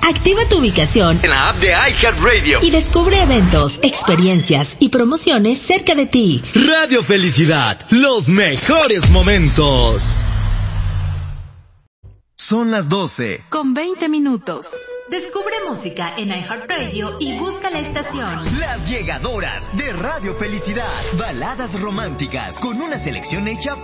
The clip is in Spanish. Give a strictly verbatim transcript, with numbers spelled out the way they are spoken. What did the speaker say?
Activa tu ubicación en la app de iHeartRadio y descubre eventos, experiencias y promociones cerca de ti. Radio Felicidad, los mejores momentos. Son las doce. Con veinte minutos. Descubre música en iHeartRadio y busca la estación. Las llegadoras de Radio Felicidad. Baladas románticas con una selección hecha